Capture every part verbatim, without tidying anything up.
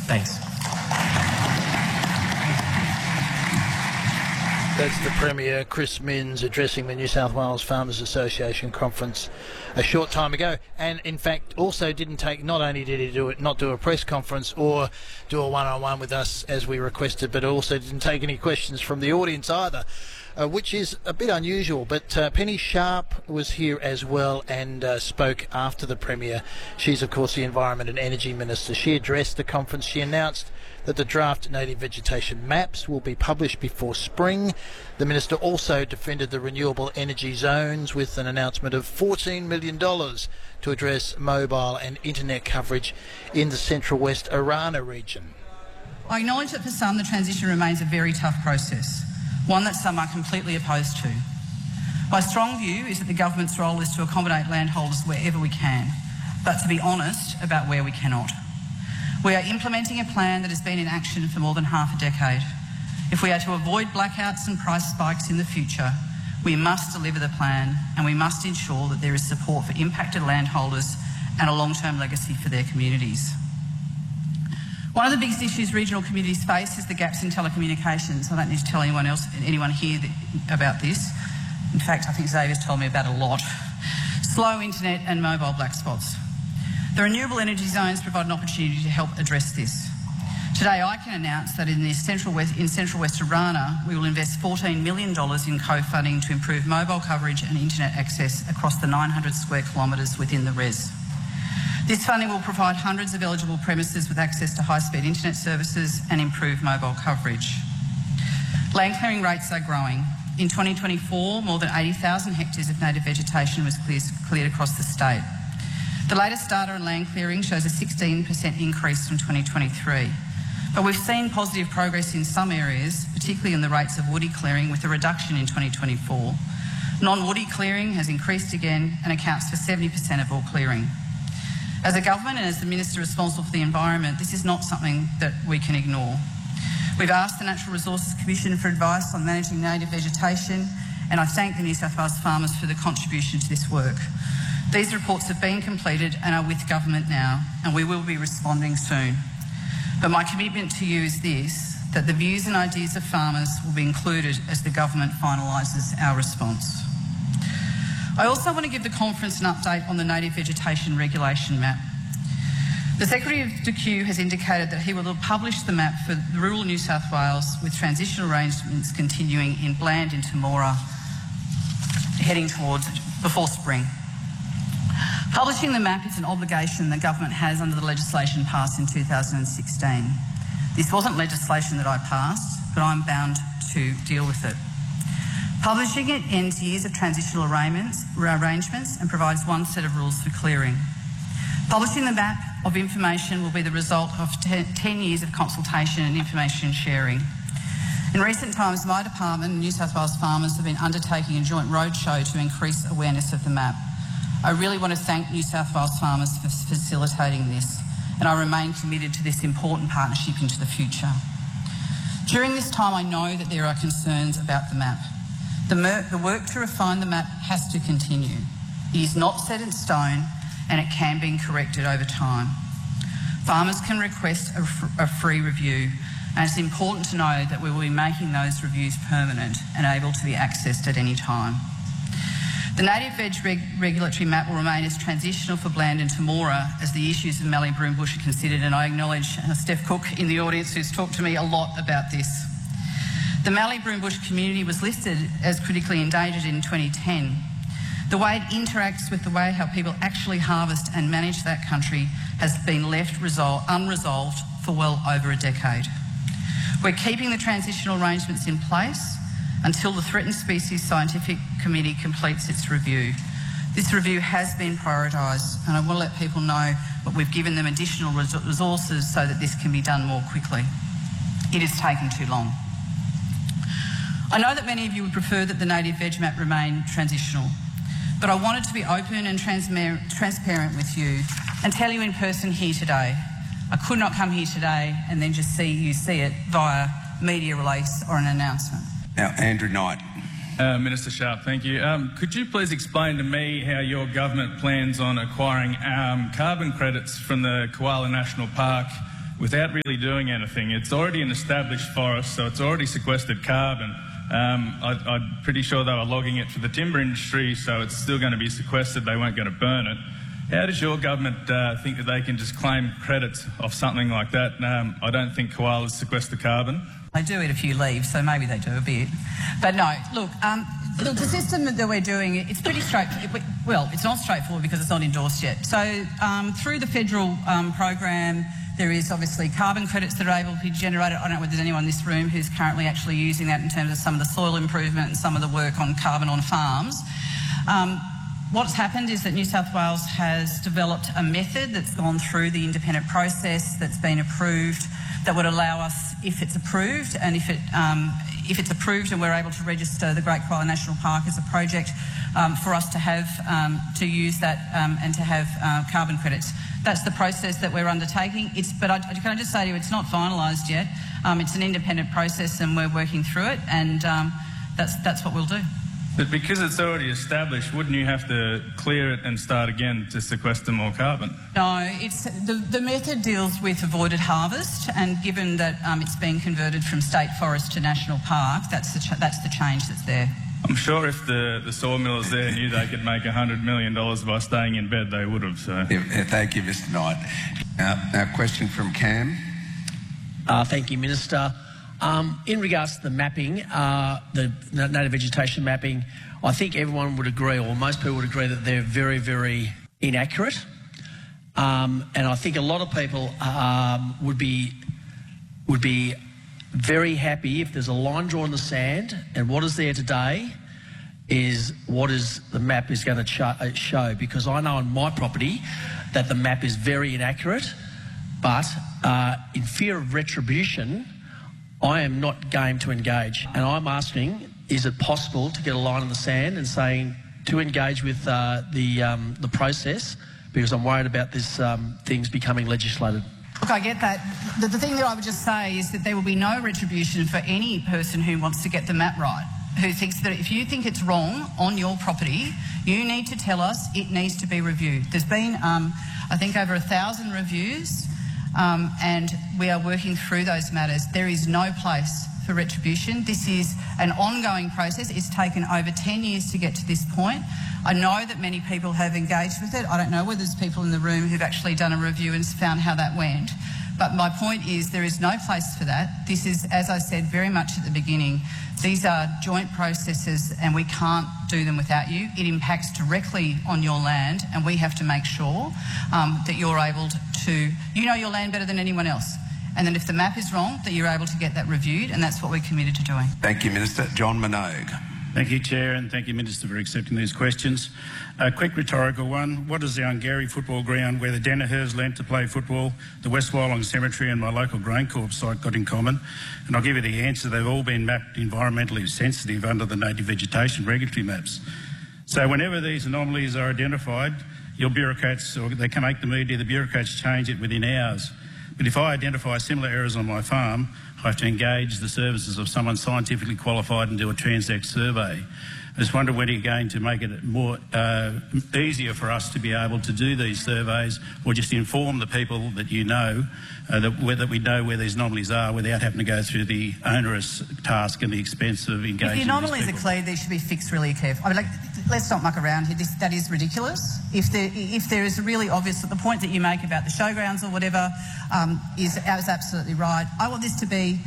Thanks. That's the Premier, Chris Minns, addressing the New South Wales Farmers Association conference a short time ago, and in fact also didn't take, not only did he do it, not do a press conference or do a one-on-one with us as we requested, but also didn't take any questions from the audience either, uh, which is a bit unusual. But uh, Penny Sharp was here as well and uh, spoke after the Premier. She's of course the Environment and Energy Minister. She addressed the conference. She announced that the draft native vegetation maps will be published before spring. The Minister also defended the renewable energy zones with an announcement of fourteen million dollars to address mobile and internet coverage in the Central West Orana region. I acknowledge that for some the transition remains a very tough process, one that some are completely opposed to. My strong view is that the government's role is to accommodate landholders wherever we can, but to be honest about where we cannot. We are implementing a plan that has been in action for more than half a decade. If we are to avoid blackouts and price spikes in the future, we must deliver the plan, and we must ensure that there is support for impacted landholders and a long-term legacy for their communities. One of the biggest issues regional communities face is the gaps in telecommunications. I don't need to tell anyone else, anyone here about this. In fact, I think Xavier's told me about a lot. Slow internet and mobile black spots. The renewable energy zones provide an opportunity to help address this. Today I can announce that in, the Central West, in Central West Orana we will invest fourteen million dollars in co-funding to improve mobile coverage and internet access across the nine hundred square kilometres within the res. This funding will provide hundreds of eligible premises with access to high-speed internet services and improve mobile coverage. Land clearing rates are growing. In twenty twenty-four, more than eighty thousand hectares of native vegetation was cleared across the state. The latest data on land clearing shows a sixteen percent increase from twenty twenty-three. But we've seen positive progress in some areas, particularly in the rates of woody clearing, with a reduction in twenty twenty-four. Non-woody clearing has increased again and accounts for seventy percent of all clearing. As a government and as the Minister responsible for the environment, this is not something that we can ignore. We've asked the Natural Resources Commission for advice on managing native vegetation, and I thank the New South Wales farmers for the contribution to this work. These reports have been completed and are with government now, and we will be responding soon. But my commitment to you is this, that the views and ideas of farmers will be included as the government finalises our response. I also want to give the conference an update on the native vegetation regulation map. The Secretary of D Q has indicated that he will publish the map for rural New South Wales with transitional arrangements continuing in Bland and Temora, heading towards before spring. Publishing the map is an obligation the government has under the legislation passed in two thousand sixteen. This wasn't legislation that I passed, but I'm bound to deal with it. Publishing it ends years of transitional arrangements, arrangements and provides one set of rules for clearing. Publishing the map of information will be the result of ten years of consultation and information sharing. In recent times, my department and New South Wales farmers have been undertaking a joint roadshow to increase awareness of the map. I really want to thank New South Wales farmers for facilitating this, and I remain committed to this important partnership into the future. During this time, I know that there are concerns about the map. The, the work to refine the map has to continue. It is not set in stone, and it can be corrected over time. Farmers can request a, fr a free review, and it's important to know that we will be making those reviews permanent and able to be accessed at any time. The native veg reg regulatory map will remain as transitional for Bland and Temora as the issues of Mallee Broom Bush are considered, and I acknowledge uh, Steph Cook in the audience who's talked to me a lot about this. The Mallee Broom Bush community was listed as critically endangered in twenty ten. The way it interacts with the way how people actually harvest and manage that country has been left unresolved for well over a decade. We're keeping the transitional arrangements in place until the Threatened Species Scientific Committee completes its review. This review has been prioritised, and I want to let people know that we've given them additional resources so that this can be done more quickly. It has taken too long. I know that many of you would prefer that the native veg map remain transitional, but I wanted to be open and transparent with you and tell you in person here today. I could not come here today and then just see you see it via media release or an announcement. Now, Andrew Knight. Uh, Minister Sharp, thank you. Um, could you please explain to me how your government plans on acquiring um, carbon credits from the Koala National Park without really doing anything. It's already an established forest, so it's already sequestered carbon. Um, I, I'm pretty sure they were logging it for the timber industry, so it's still going to be sequestered. They weren't going to burn it. How does your government uh, think that they can just claim credits off something like that? Um, I don't think koalas sequester carbon. They do eat a few leaves, so maybe they do a bit. But no, look, um, look, the system that we're doing, it's pretty straight. Well, it's not straightforward because it's not endorsed yet. So um, through the federal um, program, there is obviously carbon credits that are able to be generated. I don't know whether there's anyone in this room who's currently actually using that in terms of some of the soil improvement and some of the work on carbon on farms. Um, What's happened is that New South Wales has developed a method that's gone through the independent process that's been approved that would allow us, if it's approved, and if it um, if it's approved and we're able to register the Great Koala National Park as a project, um, for us to have um, to use that um, and to have uh, carbon credits. That's the process that we're undertaking. It's, but I, can I just say to you, it's not finalised yet. Um, it's an independent process, and we're working through it, and um, that's that's what we'll do. But because it's already established, wouldn't you have to clear it and start again to sequester more carbon? No, it's, the, the method deals with avoided harvest, and given that um, it's been converted from state forest to national park, that's the, ch that's the change that's there. I'm sure if the, the sawmillers there knew they could make one hundred million dollars by staying in bed, they would have. So. Yeah, yeah, thank you, Mister Knight. Uh, now, question from Cam. Uh, thank you, Minister. Um, in regards to the mapping, uh, the native vegetation mapping, I think everyone would agree, or most people would agree, that they're very, very inaccurate. Um, and I think a lot of people um, would be would be very happy if there's a line drawn in the sand, and what is there today is what is the map is going to show, uh, show. Because I know on my property that the map is very inaccurate, but uh, in fear of retribution, I am not game to engage, and I'm asking, is it possible to get a line in the sand and saying to engage with uh, the um, the process, because I'm worried about this um, things becoming legislated. Look, I get that. The, the thing that I would just say is that there will be no retribution for any person who wants to get the map right, who thinks that if you think it's wrong on your property, you need to tell us it needs to be reviewed. There's been, um, I think, over a thousand reviews. Um, and we are working through those matters. There is no place for retribution. This is an ongoing process. It's taken over ten years to get to this point. I know that many people have engaged with it. I don't know whether there's people in the room who've actually done a review and found how that went. But my point is there is no place for that. This is, as I said very much at the beginning, these are joint processes and we can't do them without you. It impacts directly on your land, and we have to make sure um, that you're able to, you know your land better than anyone else. And then if the map is wrong, that you're able to get that reviewed, and that's what we're committed to doing. Thank you, Minister. John Minogue. Thank you, Chair, and thank you, Minister, for accepting these questions. A quick rhetorical one. What is the Ungary football ground where the Danaher's learnt to play football, the West Wyalong Cemetery and my local GrainCorp site got in common? And I'll give you the answer. They've all been mapped environmentally sensitive under the native vegetation regulatory maps. So whenever these anomalies are identified, your bureaucrats, or they can make the media, the bureaucrats change it within hours. But if I identify similar errors on my farm, I have to engage the services of someone scientifically qualified and do a Transect survey. I just wonder when you're going to make it more uh, easier for us to be able to do these surveys, or just inform the people that you know, uh, that, whether we know where these anomalies are without having to go through the onerous task and the expense of engaging. If the anomalies are clear, they should be fixed really carefully. I mean, like, let's not muck around here. This, that is ridiculous. If there, if there is really obvious, the point that you make about the showgrounds or whatever um, is, is absolutely right. I want this to be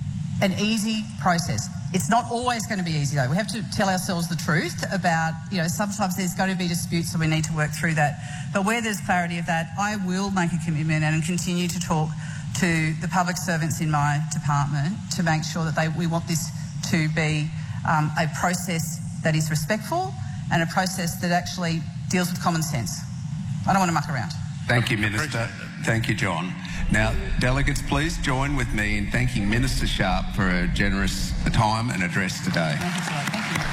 an easy process. It's not always going to be easy, though. We have to tell ourselves the truth about, you know, sometimes there's going to be disputes, so we need to work through that. But where there's clarity of that, I will make a commitment and continue to talk to the public servants in my department to make sure that they, we want this to be um, a process that is respectful and a process that actually deals with common sense. I don't want to muck around. Thank you, Minister. Thank you, John. Now, delegates, please join with me in thanking Minister Sharp for a generous time and address today. Thank you, Thank you.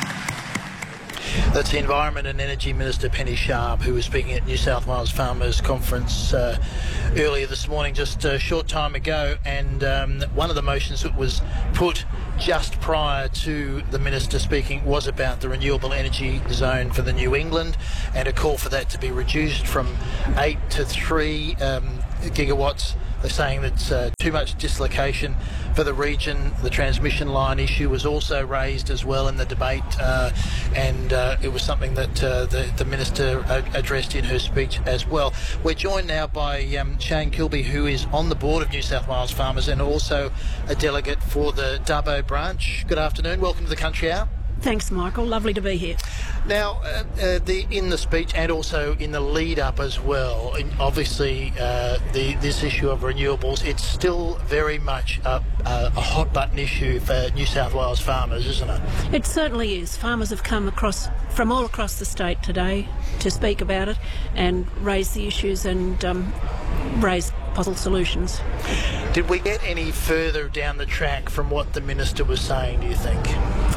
That's the Environment and Energy Minister Penny Sharp, who was speaking at New South Wales Farmers Conference uh, earlier this morning, just a short time ago. And um, one of the motions that was put just prior to the Minister speaking was about the renewable energy zone for the New England, and a call for that to be reduced from eight to three um, gigawatts They're saying that uh, too much dislocation for the region. The transmission line issue was also raised as well in the debate, uh, and uh, it was something that uh, the, the Minister addressed in her speech as well. We're joined now by um, Shane Kilby, who is on the board of New South Wales Farmers and also a delegate for the Dubbo branch. Good afternoon. Welcome to the Country Hour. Thanks, Michael. Lovely to be here. Now, uh, uh, the, in the speech and also in the lead-up as well, obviously uh, the, this issue of renewables, it's still very much a, a, a hot-button issue for New South Wales farmers, isn't it? It certainly is. Farmers have come across from all across the state today to speak about it and raise the issues and um, raise possible solutions. Did we get any further down the track from what the Minister was saying, do you think?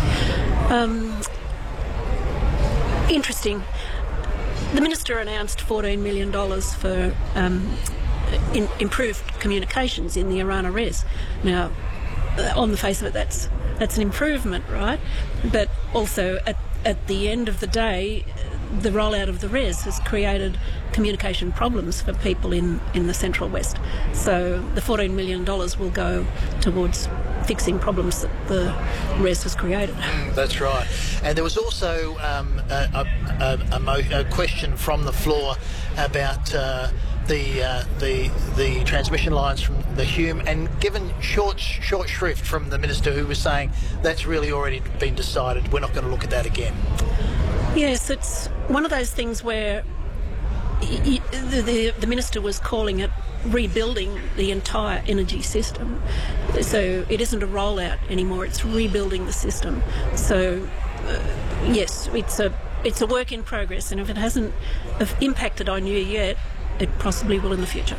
Um, interesting. The Minister announced fourteen million dollars for um, in, improved communications in the Orana Res. Now, on the face of it, that's that's an improvement, right? But also, at, at the end of the day, the rollout of the res has created communication problems for people in, in the Central West. So the fourteen million dollars will go towards fixing problems that the res has created. Mm, that's right. And there was also um, a, a, a, mo- a question from the floor about uh, the uh, the the transmission lines from the Hume, and given short short shrift from the Minister, who was saying that's really already been decided, we're not going to look at that again. Yes, it's one of those things where y- y- the, the, the Minister was calling it rebuilding the entire energy system. So it isn't a rollout anymore, it's rebuilding the system. So uh, yes, it's a it's a work in progress, and if it hasn't impacted on you yet, it possibly will in the future.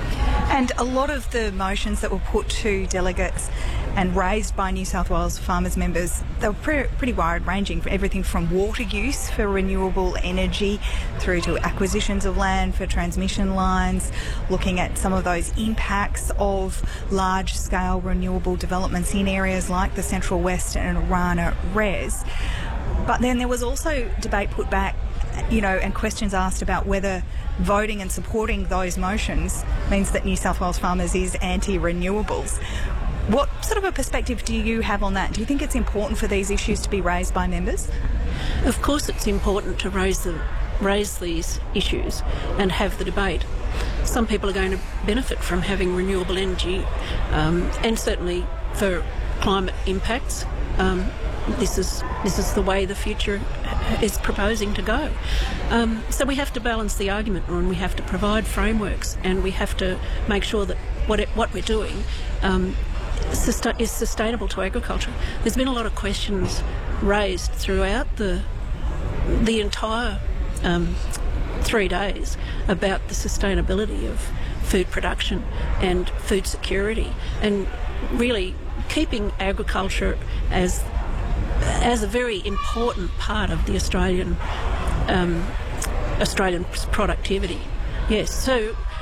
And a lot of the motions that were put to delegates and raised by New South Wales Farmers members, they were pre- pretty wide-ranging, everything from water use for renewable energy through to acquisitions of land for transmission lines, looking at some of those impacts of large-scale renewable developments in areas like the Central West and Orana Res. But then there was also debate put back, you know, and questions asked about whether voting and supporting those motions means that New South Wales Farmers is anti-renewables. What sort of a perspective do you have on that? Do you think it's important for these issues to be raised by members? Of course it's important to raise the, raise these issues and have the debate. Some people are going to benefit from having renewable energy, um, and certainly for climate impacts. Um, This is this is the way the future is proposing to go. Um, so we have to balance the argument, and we have to provide frameworks, and we have to make sure that what it, what we're doing um, susta- is sustainable to agriculture. There's been a lot of questions raised throughout the the entire um, three days about the sustainability of food production and food security, and really keeping agriculture as as a very important part of the Australian um, Australian productivity. Yes, so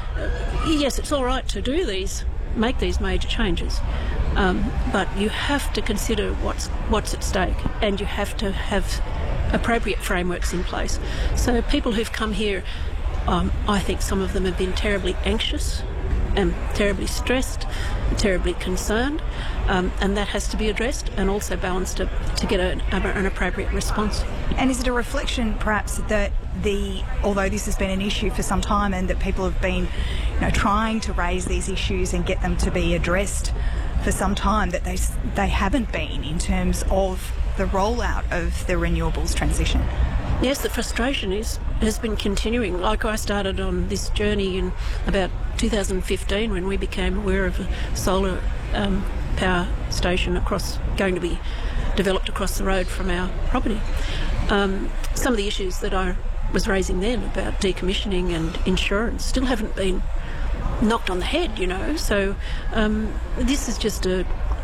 uh, yes, it's all right to do these, make these major changes, um, but you have to consider what's what's at stake, and you have to have appropriate frameworks in place. So people who've come here, um, I think some of them have been terribly anxious and terribly stressed, terribly concerned, um, and that has to be addressed and also balanced to, to get a, an appropriate response. And is it a reflection, perhaps, that the although this has been an issue for some time and that people have been, you know, trying to raise these issues and get them to be addressed for some time, that they they haven't been in terms of the rollout of the renewables transition? Yes, the frustration is has been continuing. Like I started on this journey in about two thousand fifteen when we became aware of a solar um, power station across going to be developed across the road from our property. Um, some of the issues that I was raising then about decommissioning and insurance still haven't been knocked on the head, you know. So um, this is just a,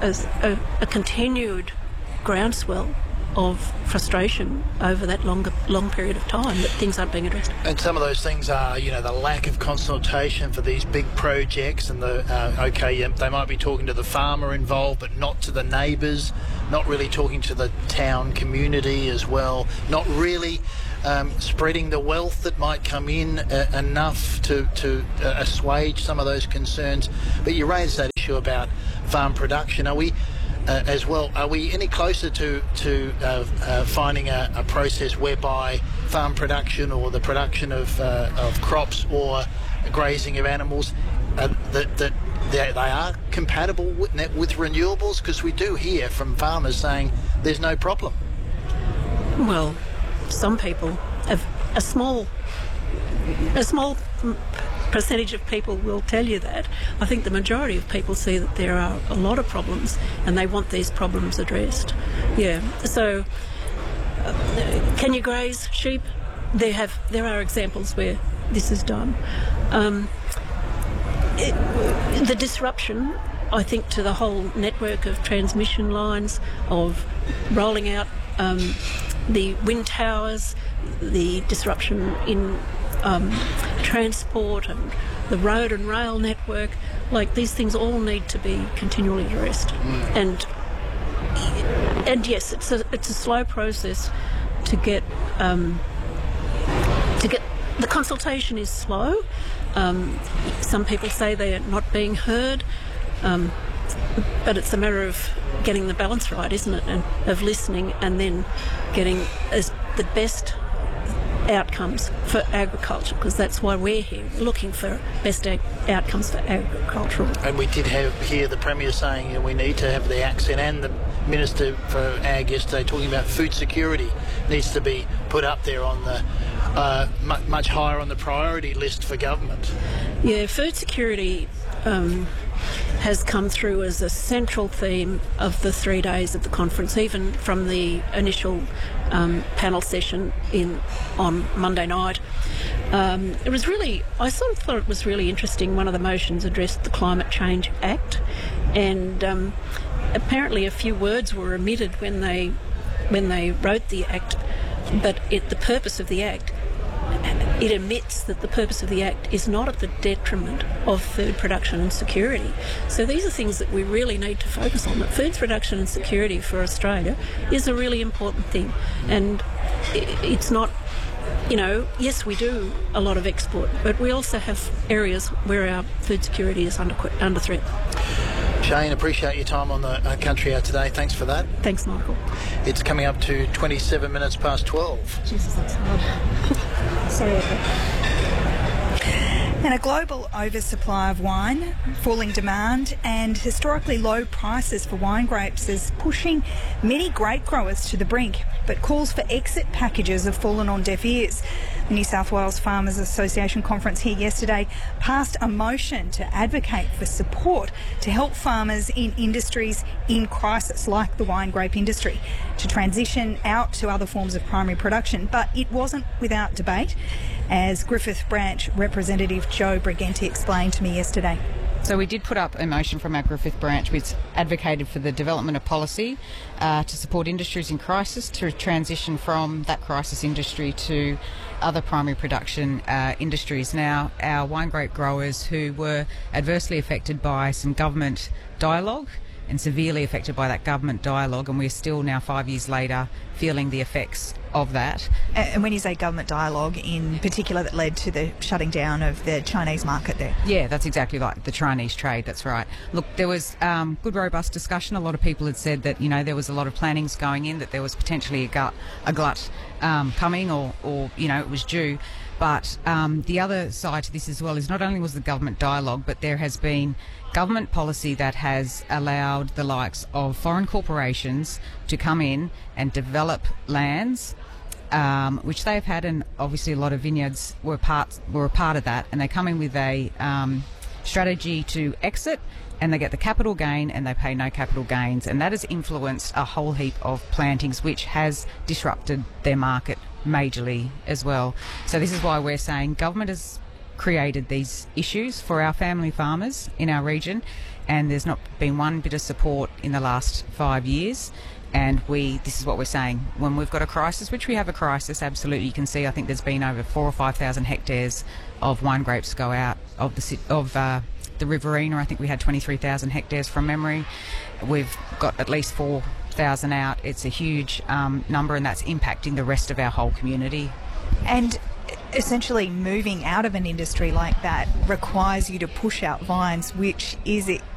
a, a continued groundswell of frustration over that longer, long period of time that things aren't being addressed. And some of those things are, you know, the lack of consultation for these big projects, and the uh, okay, yeah, they might be talking to the farmer involved, but not to the neighbours, not really talking to the town community as well, not really um, spreading the wealth that might come in uh, enough to, to uh, assuage some of those concerns. But you raised that issue about farm production. Are we, uh, as well, are we any closer to, to uh, uh, finding a, a process whereby farm production or the production of, uh, of crops or grazing of animals, uh, that, that they, they are compatible with, with renewables? Because we do hear from farmers saying there's no problem. Well, some people, have a small, a small percentage of people will tell you that. I think the majority of people see that there are a lot of problems and they want these problems addressed. Yeah, so uh, can you graze sheep? There have, there are examples where this is done. Um, it, the disruption, I think, to the whole network of transmission lines, of rolling out um, the wind towers, the disruption in um, transport and the road and rail network, like these things all need to be continually addressed. Mm. And and yes, it's a it's a slow process to get um, to get the consultation is slow. Um, some people say they're not being heard, um, but it's a matter of getting the balance right, isn't it? And of listening and then getting as the best outcomes for agriculture, because that's why we're here, looking for best ag- outcomes for agriculture. And we did have hear the Premier saying you know, we need to have the accent, and the Minister for Ag yesterday talking about food security needs to be put up there on the uh, much, much higher on the priority list for government. Yeah, food security um, has come through as a central theme of the three days of the conference, even from the initial um, panel session in on Monday night. Um, it was really, I sort of thought it was really interesting. One of the motions addressed the Climate Change Act, and um, apparently a few words were omitted when they when they wrote the act, but it, the purpose of the act, it admits that the purpose of the act is not at the detriment of food production and security. So these are things that we really need to focus on. That food production and security for Australia is a really important thing, and it's not, you know, yes, we do a lot of export, but we also have areas where our food security is under under threat. Shane, appreciate your time on the uh, Country Hour today. Thanks for that. Thanks, Michael. It's coming up to twenty-seven minutes past twelve. Jesus, that's hard. Sorry. And a global oversupply of wine, falling demand and historically low prices for wine grapes is pushing many grape growers to the brink, but calls for exit packages have fallen on deaf ears. The New South Wales Farmers Association conference here yesterday passed a motion to advocate for support to help farmers in industries in crisis, like the wine grape industry, to transition out to other forms of primary production. But it wasn't without debate, as Griffith Branch representative Joe Briganti explained to me yesterday. So we did put up a motion from our Griffith branch which advocated for the development of policy uh, to support industries in crisis to transition from that crisis industry to other primary production uh, industries. Now, our wine grape growers who were adversely affected by some government dialogue and severely affected by that government dialogue, and we're still now five years later feeling the effects of that. And when you say government dialogue in particular that led to the shutting down of the Chinese market there? Yeah, that's exactly right, the Chinese trade, that's right. Look, there was um, good robust discussion. A lot of people had said that, you know, there was a lot of plannings going in, that there was potentially a, gut, a glut um, coming or, or, you know, it was due. But um, the other side to this as well is not only was the government dialogue, but there has been government policy that has allowed the likes of foreign corporations to come in and develop lands, um, which they've had, and obviously a lot of vineyards were part were a part of that, and they come in with a um, strategy to exit, and they get the capital gain and they pay no capital gains, and that has influenced a whole heap of plantings, which has disrupted their market majorly as well. So this is why we're saying government has created these issues for our family farmers in our region, and there's not been one bit of support in the last five years. And we, this is what we're saying, when we've got a crisis, which we have a crisis, absolutely, you can see, I think there's been over four or five thousand hectares of wine grapes go out of the of uh, the Riverina. I think we had twenty-three thousand hectares from memory. We've got at least four thousand out. It's a huge um, number, and that's impacting the rest of our whole community. And essentially moving out of an industry like that requires you to push out vines, which is